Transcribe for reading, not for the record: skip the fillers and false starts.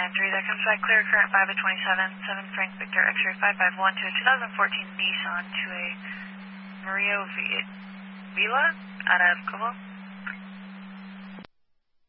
993, that comes back clear, current 5 at 27, 7 Frank Victor X-ray 551 to a 2014 Nissan to a Mario Vila out of Como.